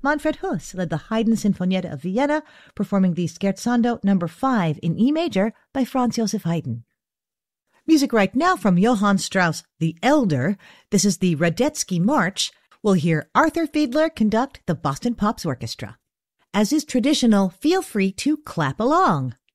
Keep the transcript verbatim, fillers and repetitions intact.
Manfred Huss led the Haydn Sinfonietta of Vienna, performing the Scherzando number five in E major by Franz Joseph Haydn. Music right now from Johann Strauss the Elder. This is the Radetzky March. We'll hear Arthur Fiedler conduct the Boston Pops Orchestra. As is traditional, feel free to clap along.